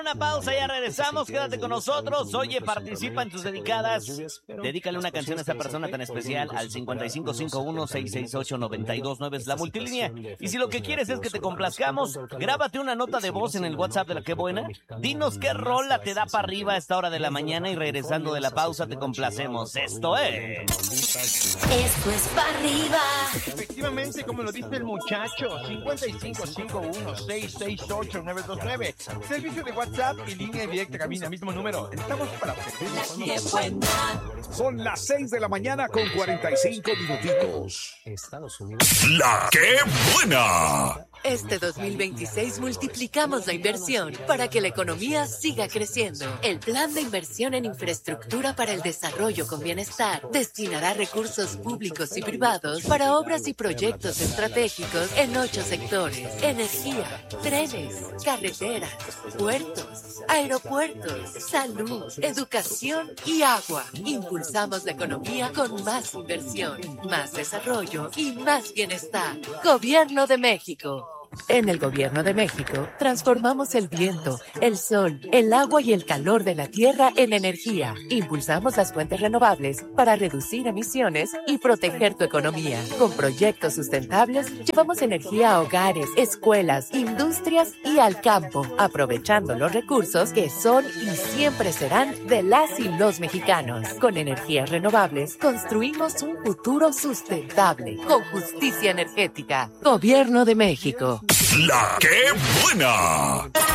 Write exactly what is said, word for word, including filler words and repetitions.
Una pausa, ya regresamos, quédate con nosotros. Oye, participa en tus dedicadas. Dedícale una canción a esa persona tan especial al cincuenta y cinco cincuenta y uno, seiscientos sesenta y ocho, noventa y dos nueve, es la multilínea. Y si lo que quieres es que te complazcamos, grábate una nota de voz en el WhatsApp de La Qué Buena. Dinos qué rola te da para arriba a esta hora de la mañana y regresando de la pausa te complacemos. Esto es... Esto es para arriba. Efectivamente, como lo dice el muchacho, cincuenta y cinco cincuenta y uno, seiscientos sesenta y ocho, novecientos veintinueve. Servicio de WhatsApp y línea directa cabina, mismo número. Estamos para La Qué Buena. Son las seis de la mañana con cuarenta y cinco minutitos. Estados Unidos. La Qué Buena. Este dos mil veintiséis multiplicamos la inversión para que la economía siga creciendo. El Plan de Inversión en Infraestructura para el Desarrollo con Bienestar destinará recursos públicos y privados para obras y proyectos estratégicos en ocho sectores: energía, trenes, carreteras, puertos, aeropuertos, salud, educación y agua. Impulsamos la economía con más inversión, más desarrollo y más bienestar. Gobierno de México. En el Gobierno de México, transformamos el viento, el sol, el agua y el calor de la tierra en energía. Impulsamos las fuentes renovables para reducir emisiones y proteger tu economía. Con proyectos sustentables, llevamos energía a hogares, escuelas, industrias y al campo, aprovechando los recursos que son y siempre serán de las y los mexicanos. Con energías renovables, construimos un futuro sustentable, con justicia energética. Gobierno de México. La Qué Buena.